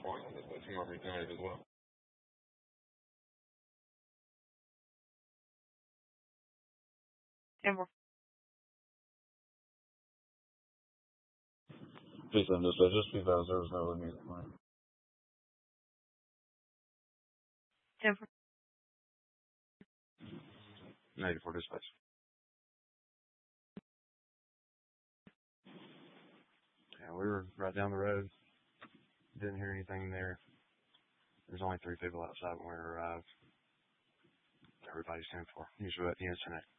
point on the Team Army United as well. Denver. Just understood. Just because there was no immediate point. Denver. 94 dispatch. Yeah, we were right down the road. Didn't hear anything there. There's only 3 people outside when we arrived. Everybody's 10-4. Usually at the incident.